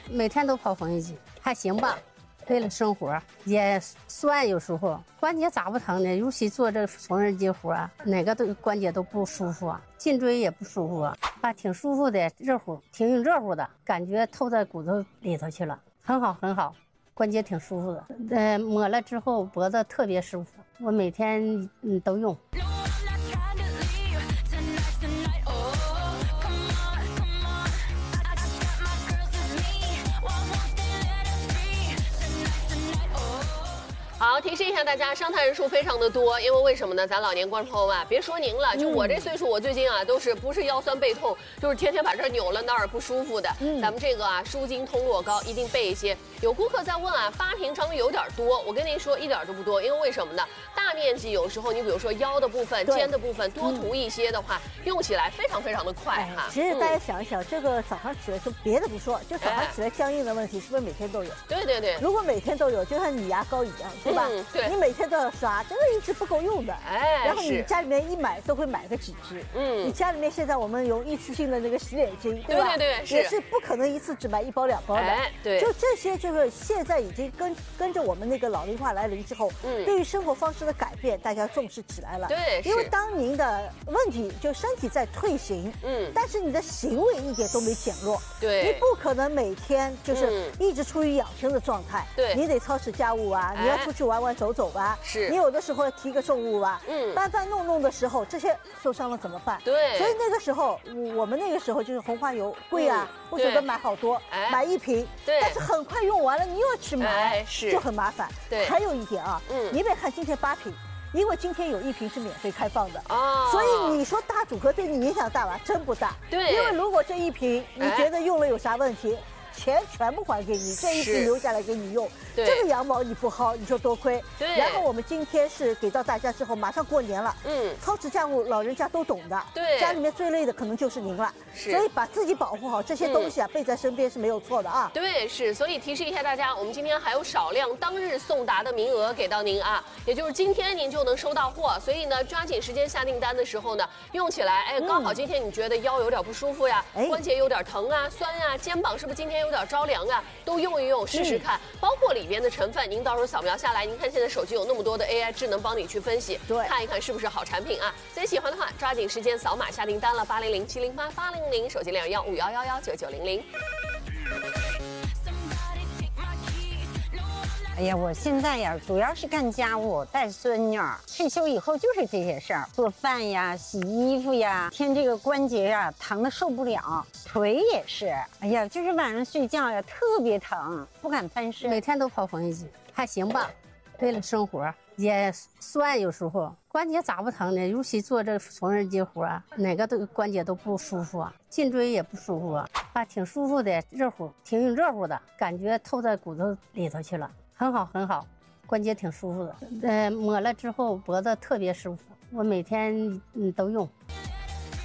每天都跑缝纫机，还行吧。为了生活也酸，有时候关节咋不疼呢？尤其做这缝纫机活啊，哪个都关节都不舒服啊，颈椎也不舒服啊，挺舒服的，热乎，挺热乎的，感觉透在骨头里头去了，很好很好，关节挺舒服的。抹了之后脖子特别舒服，我每天都用。 好，提示一下大家，上台人数非常的多，因为为什么呢？咱老年观众朋友们，别说您了，就我这岁数，我最近啊都是不是腰酸背痛，就是天天把这儿扭了那儿不舒服的。咱们这个啊舒筋通络膏一定备一些。有顾客在问啊，发平常有点多，我跟您说一点都不多，因为为什么呢？大面积有时候你比如说腰的部分、肩的部分多涂一些的话，用起来非常非常的快哈。 其实大家想一想，这个早上起来就别的不说，就早上起来僵硬的问题，是不是每天都有？ 对对对。 如果每天都有，就像你牙膏一样，对吧？ 对。 你每天都要刷，真的一直不够用的。然后你家里面一买都会买个几支。你家里面现在我们有一次性的那个洗脸巾，对吧？ 对， 也是不可能一次只买1包2包的。 对。 就这些，这个现在已经跟着我们那个老龄化来临之后，对于生活方式的改变，大家重视起来了。 对。 因为当您的问题就身体在退行，但是你的行为一点都没减弱。 对。 你不可能每天就是一直处于养生的状态。 对。 你得操持家务啊，你要出去玩玩走走吧。 是。 你有的时候要提个重物吧。搬搬弄的时候，这些受伤了怎么办？ 对。 所以那个时候，我们那个时候就是红花油贵啊，不舍得买好多，买1瓶。 对。 但是很快用完了，你又要去买，就很麻烦。 对。 还有一点啊，你别看今天8瓶。因为今天有1瓶是免费开放的所以你说大主客对你影响大吧？真不大。 对， 因为如果这1瓶你觉得用了有啥问题，钱全部还给你，这1瓶留下来给你用。这个羊毛你不薅，你说多亏。 对。 然后我们今天是给到大家之后，马上过年了，操持家务老人家都懂的。 对。 家里面最累的可能就是您了。所以把自己保护好，这些东西啊备在身边是没有错的啊。 对，是。所以提示一下大家，我们今天还有少量当日送达的名额给到您啊，也就是今天您就能收到货。所以呢，抓紧时间下订单的时候呢，用起来，刚好今天你觉得腰有点不舒服呀，关节有点疼啊、酸呀，肩膀是不是今天有点着凉啊，都用一用试试看。包括里边的成分，您到时候扫描下来，您看现在手机有那么多的 AI 智能帮你去分析，看一看是不是好产品啊。所以喜欢的话，抓紧时间扫码下订单了，800-708-800，手机链151119900。 哎呀，我现在呀，主要是干家务、带孙女。退休以后就是这些事儿，做饭呀、洗衣服呀。天这个关节呀，疼得受不了，腿也是。哎呀，就是晚上睡觉呀，特别疼，不敢翻身。 每天都跑缝纫机，还行吧。为了生活也酸，有时候关节咋不疼呢？尤其做这缝纫机活啊，哪个都关节都不舒服啊，颈椎也不舒服啊，挺舒服的，热乎，挺热乎的，感觉透在骨头里头去了，很好很好，关节挺舒服的。抹了之后脖子特别舒服，我每天都用。